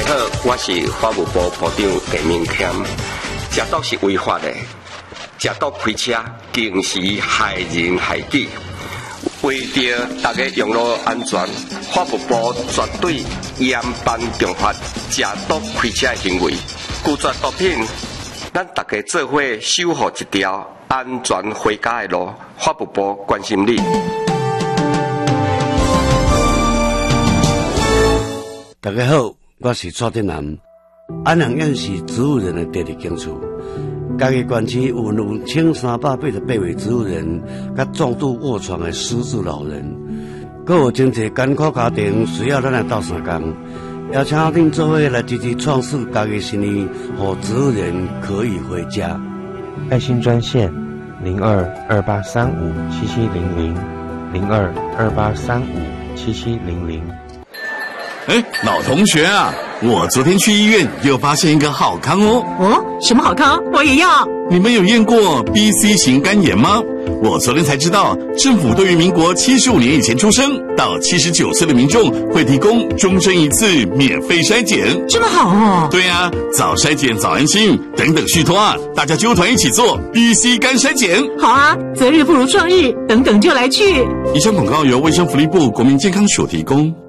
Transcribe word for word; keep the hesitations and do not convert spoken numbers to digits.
好，我是法务部部长陈明谦。食毒是违法的，食毒开车更是害人害己。为着大家用路安全，法务部绝对严办重罚食毒开车的行为。拒绝毒品，咱大家做伙守护一条安全回家的路。法务部关心你。 大家好，我是蔡振南。安阳县是植物人的第二警处，嘉义县区有两千三百八十八位植物人，甲重度卧床的失智老人，阁有真侪艰苦家庭需要咱来斗相共，邀请恁做伙来积极创设嘉义新义，让植物人可以回家。 爱心专线零二二八三五七七零零零二二八三五七七零零。 哎，老同学啊，我昨天去医院又发现一个好康哦。 哦，什么好康？我也要。 你们有验过 B C 型肝炎吗？我昨天才知道，政府对于民国七十五年以前出生到七十九岁的民众会提供终身一次免费筛检。 这么好哦。 对啊，早筛检早安心，等等续托啊，大家纠团一起做 B C 肝筛检。 好啊，择日不如撞日，等等就来去。 以上广告由卫生福利部国民健康署提供。